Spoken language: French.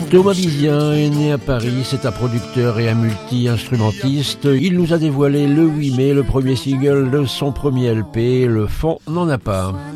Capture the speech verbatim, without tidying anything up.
Thomas Bizien est né à Paris, c'est un producteur et un multi-instrumentiste. Il nous a dévoilé le huit mai le premier single de son premier L P, Le Fond n'en a pas.